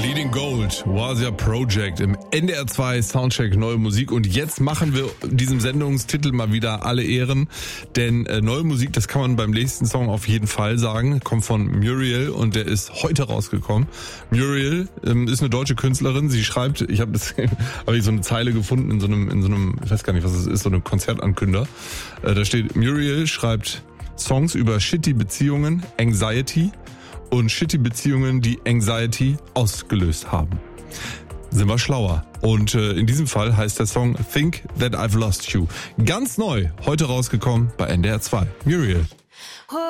Bleeding Gold, Wasia Project im NDR 2 Soundcheck neue Musik. Und jetzt machen wir diesem Sendungstitel mal wieder alle Ehren, denn neue Musik, das kann man beim nächsten Song auf jeden Fall sagen, kommt von Muriel und der ist heute rausgekommen. Muriel ist eine deutsche Künstlerin, sie schreibt, habe ich so eine Zeile gefunden in so einem, ich weiß gar nicht, was es ist, so einem Konzertankünder. Da steht, Muriel schreibt Songs über shitty Beziehungen, Anxiety und shitty Beziehungen, die Anxiety ausgelöst haben. Sind wir schlauer. Und in diesem Fall heißt der Song Think That I've Lost You. Ganz neu, heute rausgekommen bei NDR 2. Muriel.